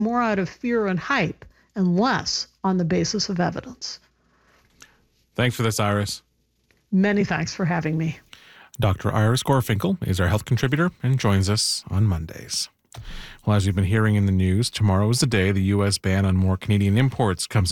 more out of fear and hype and less on the basis of evidence. Thanks for this, Iris. Many thanks for having me. Dr. Iris Gorfinkel is our health contributor and joins us on Mondays. Well, as you've been hearing in the news, tomorrow is the day the U.S. ban on more Canadian imports comes